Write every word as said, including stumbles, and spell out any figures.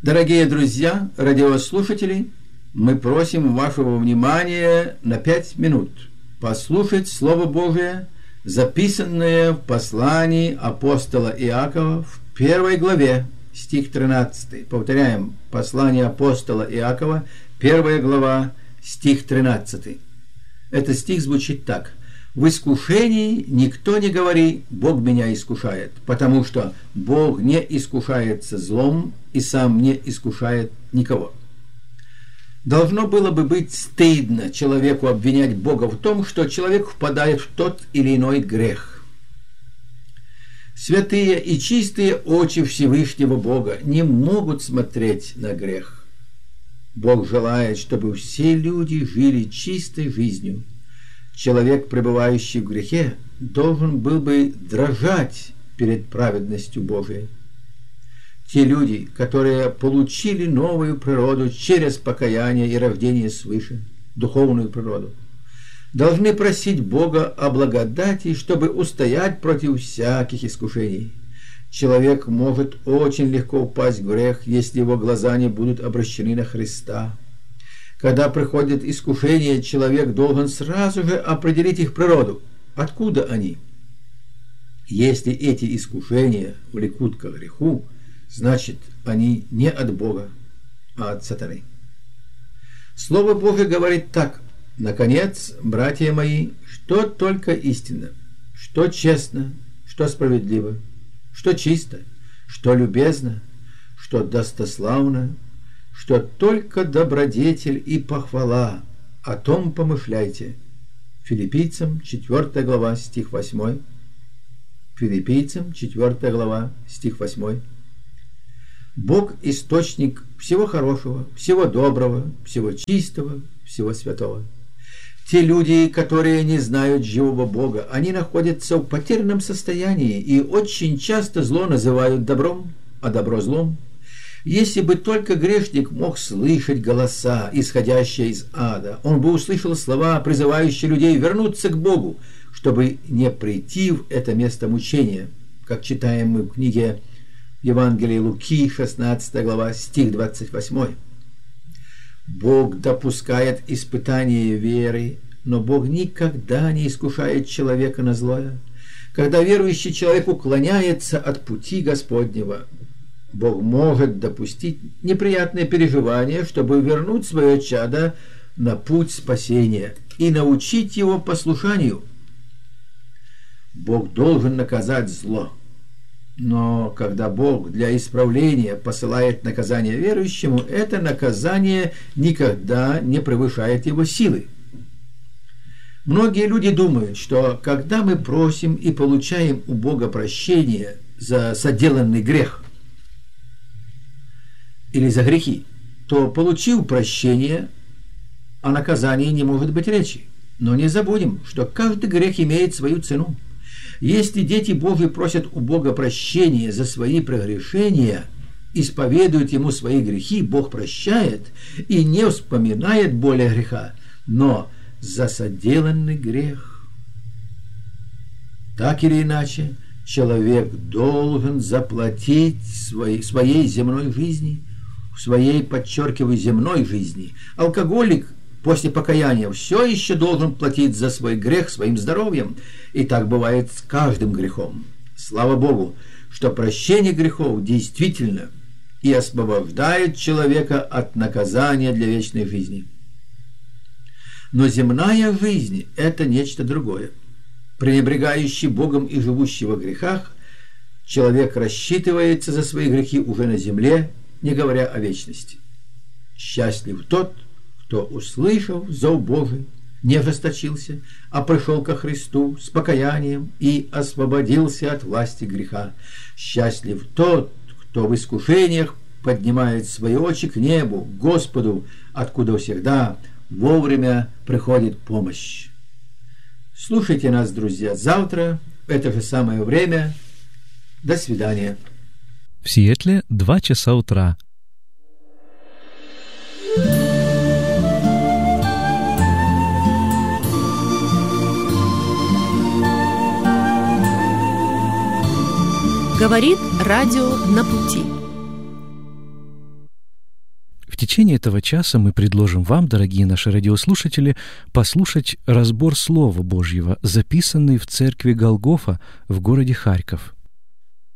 Дорогие друзья, радиослушатели, мы просим вашего внимания на пять минут послушать Слово Божие, записанное в послании апостола Иакова в первой главе, стих тринадцатый. Повторяем, послание апостола Иакова, первая глава, стих тринадцатый. Этот стих звучит так: «В искушении никто не говори, Бог меня искушает, потому что Бог не искушается злом и сам не искушает никого». Должно было бы быть стыдно человеку обвинять Бога в том, что человек впадает в тот или иной грех. Святые и чистые очи Всевышнего Бога не могут смотреть на грех. Бог желает, чтобы все люди жили чистой жизнью. Человек, пребывающий в грехе, должен был бы дрожать перед праведностью Божией. Те люди, которые получили новую природу через покаяние и рождение свыше, духовную природу, должны просить Бога о благодати, чтобы устоять против всяких искушений. Человек может очень легко упасть в грех, если его глаза не будут обращены на Христа. Когда приходит искушение, человек должен сразу же определить их природу. Откуда они? Если эти искушения влекут ко греху, значит, они не от Бога, а от сатаны. Слово Божие говорит так: «Наконец, братья мои, что только истинно, что честно, что справедливо, что чисто, что любезно, что достославно, что только добродетель и похвала, о том помышляйте». Филиппийцам четвёртая глава, стих восьмой. Филиппийцам четвёртая глава, стих восьмой. Бог – источник всего хорошего, всего доброго, всего чистого, всего святого. Те люди, которые не знают живого Бога, они находятся в потерянном состоянии и очень часто зло называют добром, а добро злом. Если бы только грешник мог слышать голоса, исходящие из ада, он бы услышал слова, призывающие людей вернуться к Богу, чтобы не прийти в это место мучения, как читаем мы в книге Евангелия Луки, шестнадцатая глава, стих двадцать восьмой. Бог допускает испытания веры, но Бог никогда не искушает человека на злое. Когда верующий человек уклоняется от пути Господнего, Бог может допустить неприятные переживания, чтобы вернуть свое чадо на путь спасения и научить его послушанию. Бог должен наказать зло. Но когда Бог для исправления посылает наказание верующему, это наказание никогда не превышает его силы. Многие люди думают, что когда мы просим и получаем у Бога прощение за соделанный грех или за грехи, то, получив прощение, о наказании не может быть речи. Но не забудем, что каждый грех имеет свою цену. Если дети Божьи просят у Бога прощения за свои прегрешения, исповедуют Ему свои грехи, Бог прощает и не вспоминает более греха, но за соделанный грех. Так или иначе, человек должен заплатить своей, своей земной жизни, в своей, подчеркиваю, земной жизни. Алкоголик после покаяния все еще должен платить за свой грех своим здоровьем. И так бывает с каждым грехом. Слава Богу, что прощение грехов действительно и освобождает человека от наказания для вечной жизни. Но земная жизнь – это нечто другое. Пренебрегающий Богом и живущий во грехах, человек рассчитывается за свои грехи уже на земле, не говоря о вечности. Счастлив тот, кто, услышав зов Божий, не ожесточился, а пришел ко Христу с покаянием и освободился от власти греха. Счастлив тот, кто в искушениях поднимает свои очи к небу, к Господу, откуда всегда вовремя приходит помощь. Слушайте нас, друзья, завтра в это же самое время. До свидания. В Сиэтле два часа утра. Говорит радио «На пути». течение этого часа мы предложим вам, дорогие наши радиослушатели, послушать разбор Слова Божьего, записанный в церкви Голгофа в городе Харьков.